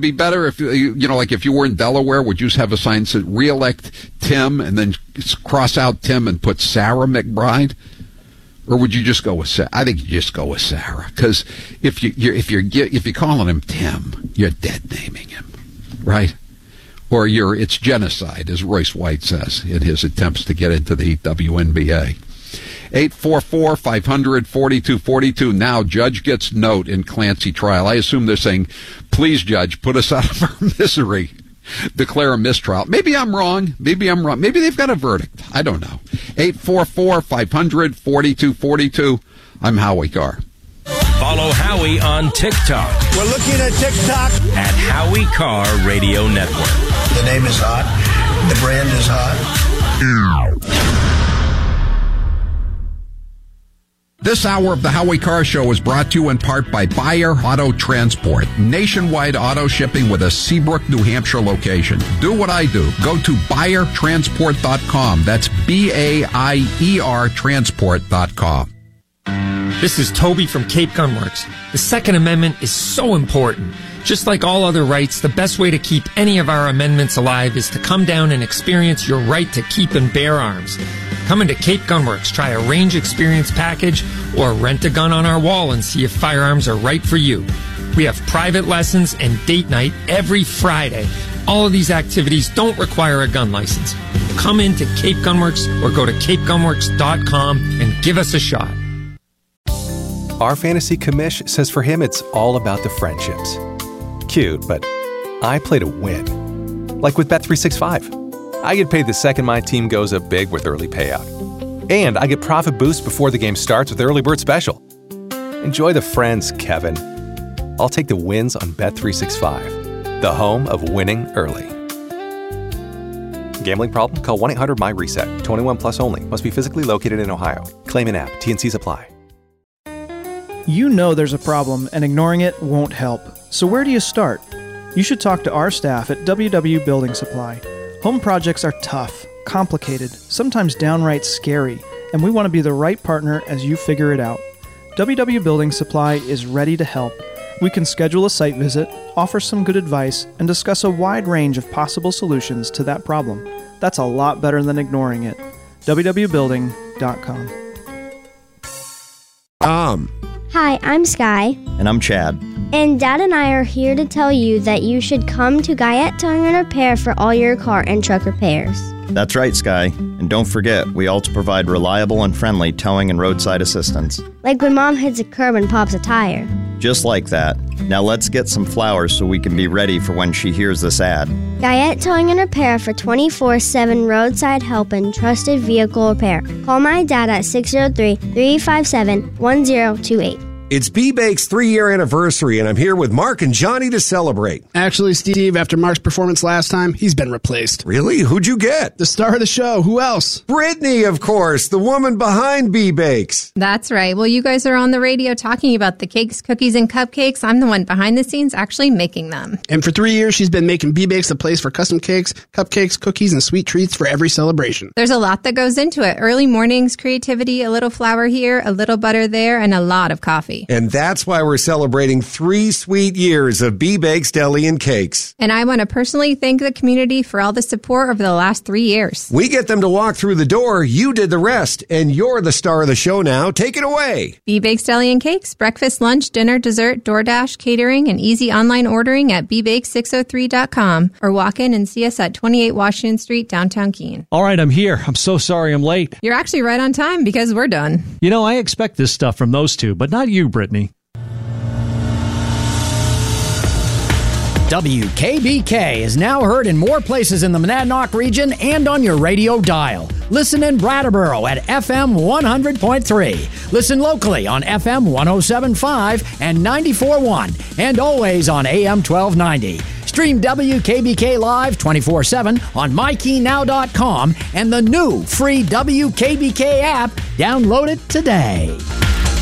be better if, like if you were in Delaware, would you just have a sign that said, re-elect Tim, and then cross out Tim and put Sarah McBride? Or would you just go with Sarah? I think you just go with Sarah, because if you're calling him Tim, you're dead naming him, right? Or it's genocide, as Royce White says in his attempts to get into the WNBA. 844-500-4242. Now, judge gets note in Clancy trial. I assume they're saying, please, judge, put us out of our misery. Declare a mistrial. Maybe I'm wrong. Maybe they've got a verdict. I don't know. 844-500-4242. I'm Howie Carr. Follow Howie on TikTok. We're looking at TikTok. At Howie Carr Radio Network. The name is hot. The brand is hot. This hour of the Howie Carr Show is brought to you in part by Bayer Auto Transport. Nationwide auto shipping with a Seabrook, New Hampshire location. Do what I do. Go to BayerTransport.com. That's BAIER Transport.com. This is Toby from Cape Gunworks. The Second Amendment is so important. Just like all other rights, the best way to keep any of our amendments alive is to come down and experience your right to keep and bear arms. Come into Cape Gunworks, try a range experience package, or rent a gun on our wall and see if firearms are right for you. We have private lessons and date night every Friday. All of these activities don't require a gun license. Come into Cape Gunworks or go to capegunworks.com and give us a shot. Our fantasy commish says for him it's all about the friendships. Cute, but I play to win. Like with Bet365. I get paid the second my team goes up big with early payout. And I get profit boost before the game starts with Early Bird Special. Enjoy the friends, Kevin. I'll take the wins on Bet365, the home of winning early. Gambling problem? Call 1-800-MY-RESET. 21 plus only. Must be physically located in Ohio. Claim in app. T&Cs apply. You know there's a problem, and ignoring it won't help. So where do you start? You should talk to our staff at WW Building Supply. Home projects are tough, complicated, sometimes downright scary, and we want to be the right partner as you figure it out. WW Building Supply is ready to help. We can schedule a site visit, offer some good advice, and discuss a wide range of possible solutions to that problem. That's a lot better than ignoring it. www.building.com. Hi, I'm Sky. And I'm Chad. And Dad and I are here to tell you that you should come to Guyette Towing and Repair for all your car and truck repairs. That's right, Sky. And don't forget, we also provide reliable and friendly towing and roadside assistance. Like when Mom hits a curb and pops a tire. Just like that. Now let's get some flowers so we can be ready for when she hears this ad. Guyette Towing and Repair for 24/7 roadside help and trusted vehicle repair. Call my dad at 603-357-1028. It's B-Bake's 3-year anniversary, and I'm here with Mark and Johnny to celebrate. Actually, Steve, after Mark's performance last time, he's been replaced. Really? Who'd you get? The star of the show. Who else? Brittany, of course, the woman behind B-Bakes. That's right. Well, you guys are on the radio talking about the cakes, cookies, and cupcakes. I'm the one behind the scenes actually making them. And for 3 years, she's been making B-Bakes a place for custom cakes, cupcakes, cookies, and sweet treats for every celebration. There's a lot that goes into it. Early mornings, creativity, a little flour here, a little butter there, and a lot of coffee. And that's why we're celebrating 3 sweet years of B-Bakes Deli and Cakes. And I want to personally thank the community for all the support over the last 3 years. We get them to walk through the door. You did the rest, and you're the star of the show now. Take it away. B-Bakes Deli and Cakes, breakfast, lunch, dinner, dessert, DoorDash, catering, and easy online ordering at bbake603.com or walk in and see us at 28 Washington Street, downtown Keene. All right, I'm here. I'm so sorry I'm late. You're actually right on time because we're done. You know, I expect this stuff from those two, but not you, Brittany. WKBK is now heard in more places in the Monadnock region and on your radio dial. Listen in Brattleboro at FM 100.3. Listen locally on FM 107.5 and 94.1 and always on AM 1290. Stream WKBK Live 24/7 on MyKeyNow.com and the new free WKBK app. Download it today.